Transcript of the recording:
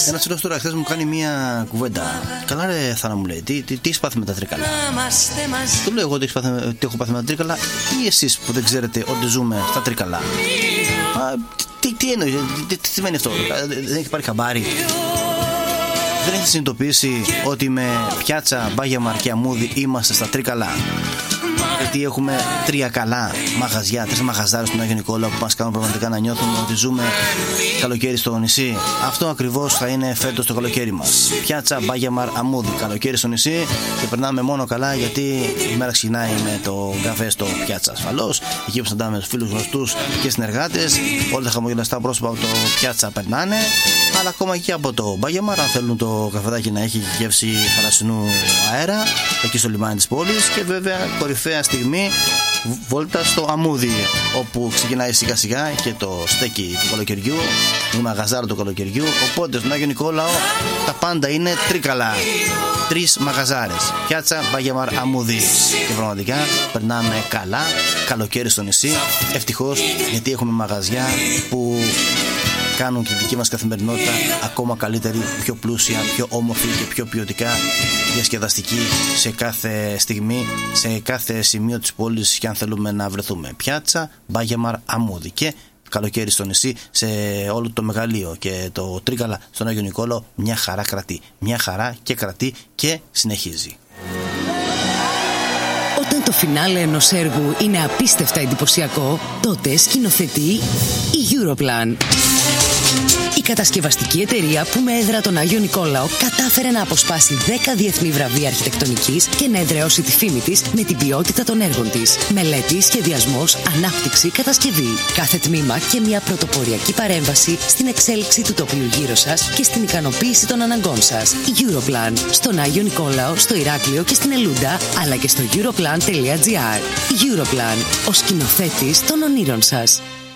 Ένας φίλος τώρα χθες μου κάνει μια κουβέντα. Καλά ρε Θάνα, μου λέει, τι έχεις πάθει με τα τρίκαλα? Του λέω εγώ τι έχω πάθει με τα τρίκαλα, ή εσείς που δεν ξέρετε ότι ζούμε στα τρίκαλα? Τι εννοείς, τι σημαίνει αυτό? Δεν έχει πάρει χαμπάρι? Δεν έχετε συνειδητοποιήσει ότι με πιάτσα, μπάγια και αμμούδι είμαστε στα τρίκαλα? Γιατί έχουμε 3 καλά μαγαζιά, 3 μαγαζάρες στον Άγιο Νικόλαο που μας κάνουν πραγματικά να νιώθουμε ότι ζούμε καλοκαίρι στο νησί. Αυτό ακριβώς θα είναι φέτος το καλοκαίρι μας. Πιάτσα, μπάγιαμαρ, αμμούδι. Καλοκαίρι στο νησί και περνάμε μόνο καλά, γιατί η μέρα ξεκινάει με το καφέ στο πιάτσα ασφαλώς. Εκεί που συναντάμε τους φίλους γνωστούς και συνεργάτες. Όλα τα χαμογελαστά πρόσωπα από το πιάτσα περνάνε. Αλλά ακόμα και από το μπάγιαμαρ, αν θέλουν το καφεδάκι να έχει γεύση θαλασσινού αέρα, εκεί στο λιμάνι της πόλης. Και βέβαια κορυφαία στιγμή, βόλτα στο αμμούδι, όπου ξεκινάει σιγά σιγά και το στέκι του καλοκαιριού, η μαγαζάρα του καλοκαιριού. Οπότε στον Άγιο Νικόλαο τα πάντα είναι τρίκαλα. 3 μαγαζάρες, πιάτσα, μπάγιαμαρ, αμμούδι. Και πραγματικά περνάμε καλά καλοκαίρι στο νησί. Ευτυχώς, γιατί έχουμε μαγαζιά που κάνουν τη δική μας καθημερινότητα ακόμα καλύτερη, πιο πλούσια, πιο όμορφη και πιο ποιοτικά διασκεδαστική σε κάθε στιγμή, σε κάθε σημείο της πόλης και αν θέλουμε να βρεθούμε. Πιάτσα, μπάγιαμαρ, αμμούδι. Και καλοκαίρι στο νησί, σε όλο το μεγαλείο και το τρίκαλα στον Άγιο Νικόλαο, μια χαρά κρατεί. Μια χαρά και κρατεί και συνεχίζει. Όταν το φινάλε ενός έργου είναι απίστευτα εντυπωσιακό, τότε σκηνοθετεί η Europlan. Η κατασκευαστική εταιρεία που με έδρα τον Άγιο Νικόλαο κατάφερε να αποσπάσει 10 διεθνή βραβεία αρχιτεκτονικής και να εδραιώσει τη φήμη της με την ποιότητα των έργων της. Μελέτη, σχεδιασμός, ανάπτυξη, κατασκευή. Κάθε τμήμα και μια πρωτοποριακή παρέμβαση στην εξέλιξη του τοπίου γύρω σας και στην ικανοποίηση των αναγκών σας. Η Europlan. Στον Άγιο Νικόλαο, στο Ηράκλειο και στην Ελούντα, αλλά και στο europlan.gr. Η Europlan. Ο σκηνοθέτης των ονείρων σας.